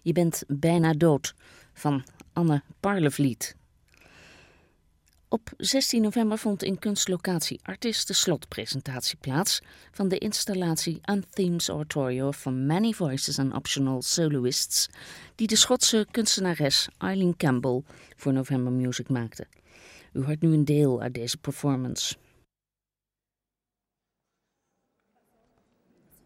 Je bent bijna dood van Anne Parlevliet. Op 16 november vond in kunstlocatie Artis de slotpresentatie plaats van de installatie Anthems Oratorio van Many Voices and Optional Soloists, die de Schotse kunstenares Eileen Campbell voor November Music maakte. U hoort nu een deel uit deze performance.